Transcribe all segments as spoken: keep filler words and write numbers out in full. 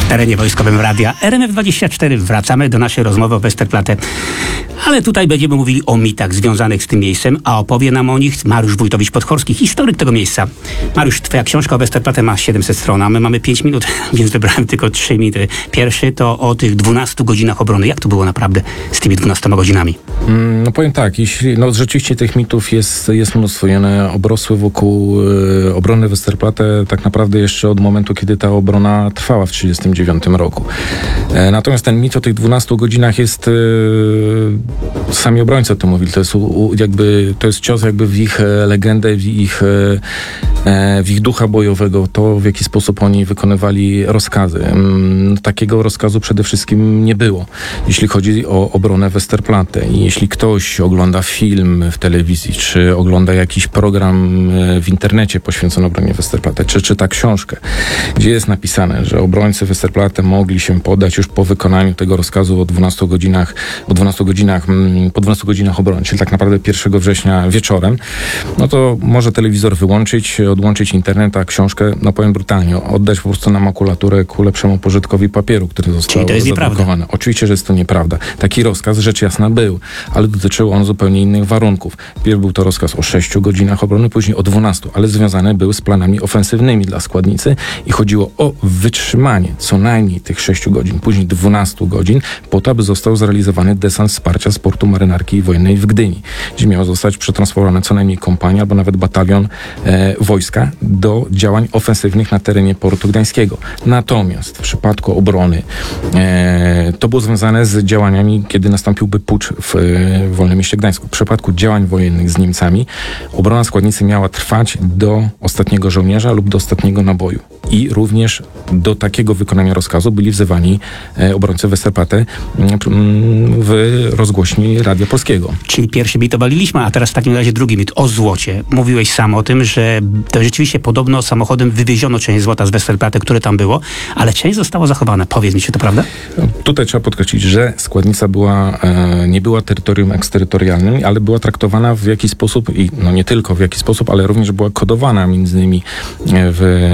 W terenie wojskowym radia R M F dwadzieścia cztery wracamy do naszej rozmowy o Westerplatte. Ale tutaj będziemy mówili o mitach związanych z tym miejscem, a opowie nam o nich Mariusz Wójtowicz-Podchorski, historyk tego miejsca. Mariusz, twoja książka o Westerplatte ma siedemset stron, a my mamy pięć minut, więc wybrałem tylko trzy minuty. Pierwszy to o tych dwunastu godzinach obrony. Jak to było naprawdę z tymi dwunastoma godzinami? No powiem tak, jeśli, no rzeczywiście tych mitów jest, jest mnóstwo i one obrosły wokół e, obrony Westerplatte tak naprawdę jeszcze od momentu, kiedy ta obrona trwała w tysiąc dziewięćset trzydziestym dziewiątym roku. E, natomiast ten mit o tych dwunastu godzinach jest, e, sami obrońcy o tym mówili, to jest, u, jakby, to jest cios jakby w ich e, legendę, w ich, e, w ich ducha bojowego, to w jaki sposób oni wykonywali rozkazy. E, takiego rozkazu przede wszystkim nie było, jeśli chodzi o obronę Westerplatte. I jeśli ktoś ogląda film w telewizji, czy ogląda jakiś program w internecie poświęcony obronie Westerplatte, czy czyta książkę, gdzie jest napisane, że obrońcy Westerplatte mogli się podać już po wykonaniu tego rozkazu o dwunastu godzinach, o dwunastu godzinach, po dwunastu godzinach obrony, czyli tak naprawdę pierwszego września wieczorem, no to może telewizor wyłączyć, odłączyć internet, a książkę, no powiem brutalnie, oddać po prostu na makulaturę ku lepszemu pożytkowi papieru, który został zablokowany. Oczywiście, że jest to nieprawda. Taki rozkaz, rzecz jasna, był, ale dotyczył on zupełnie innych warunków. Pierw był to rozkaz o sześciu godzinach obrony, później o dwunastu, ale związane był z planami ofensywnymi dla składnicy i chodziło o wytrzymanie co najmniej tych sześciu godzin, później dwunastu godzin, po to, aby został zrealizowany desant wsparcia z portu marynarki wojennej w Gdyni, gdzie miała zostać przetransferowana co najmniej kompania, albo nawet batalion e, wojska do działań ofensywnych na terenie portu gdańskiego. Natomiast w przypadku obrony e, to było związane z działaniami, kiedy nastąpiłby pucz w, e, w Wolnym Mieście Gdańsku. W przypadku działań wojennych z Niemcami obrona składnicy miała trwać do ostatniego żołnierza lub do ostatniego naboju. I również do takiego wykonania rozkazu byli wzywani e, obrońcy Westerplatte m, w rozgłośni Radia Polskiego. Czyli pierwszy mit obaliliśmy, a teraz w takim razie drugi mit o złocie. Mówiłeś sam o tym, że to rzeczywiście podobno samochodem wywieziono część złota z Westerplatte, które tam było, ale część została zachowana. Powiedz mi, czy to prawda? Tutaj trzeba podkreślić, że składnica była, e, nie była terytorium eksterytorialnym, ale była traktowana w jakiś sposób, i no nie tylko w jakiś sposób, ale również była kodowana między innymi w,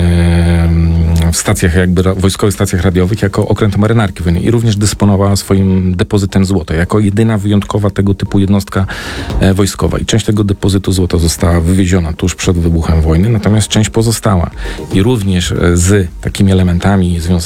w stacjach, jakby wojskowych stacjach radiowych jako okręt marynarki wojennej i również dysponowała swoim depozytem złota, jako jedyna wyjątkowa tego typu jednostka e, wojskowa. I część tego depozytu złota została wywieziona tuż przed wybuchem wojny, natomiast część pozostała. I również e, z takimi elementami związanymi